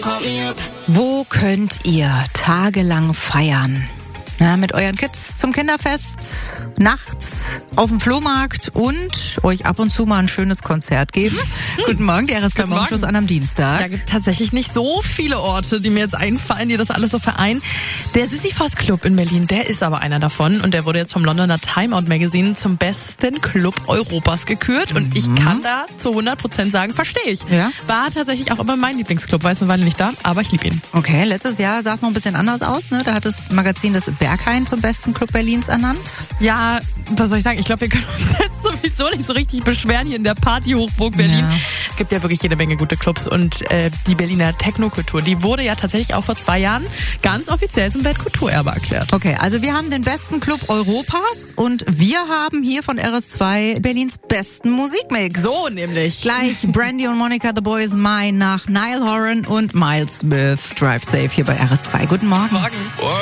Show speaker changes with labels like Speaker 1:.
Speaker 1: Wo könnt ihr tagelang feiern? Na, mit euren Kids zum Kinderfest, nachts auf dem Flohmarkt und euch ab und zu mal ein schönes Konzert geben. Guten Morgen, der RSK Morgenschuss an am Dienstag.
Speaker 2: Ja, gibt tatsächlich nicht so viele Orte, die mir jetzt einfallen, die das alles so vereinen. Der Sisyphos Club in Berlin, der ist aber einer davon und der wurde jetzt vom Londoner Time Out Magazine zum besten Club Europas gekürt und ich kann da zu 100% sagen, verstehe ich.
Speaker 1: Ja?
Speaker 2: War tatsächlich auch immer mein Lieblingsclub, war jetzt eine Weile nicht da, aber ich liebe ihn.
Speaker 1: Okay, letztes Jahr sah es noch ein bisschen anders aus, ne? Da hat das Magazin das Berghain zum besten Club Berlins ernannt.
Speaker 2: Ja, was soll ich sagen? Ich glaube, wir können uns jetzt sowieso nicht so richtig beschweren hier in der Party-Hochburg Berlin.
Speaker 1: Ja.
Speaker 2: Gibt ja wirklich jede Menge gute Clubs und die Berliner Techno-Kultur, die wurde ja tatsächlich auch vor 2 Jahren ganz offiziell zum Weltkulturerbe erklärt.
Speaker 1: Okay, also wir haben den besten Club Europas und wir haben hier von RS2 Berlins besten Musikmix.
Speaker 2: So nämlich.
Speaker 1: Gleich Brandy und Monica The Boy Is Mine nach Niall Horan und Miles Smith. Drive Safe hier bei RS2. Guten Morgen.
Speaker 2: Morgen.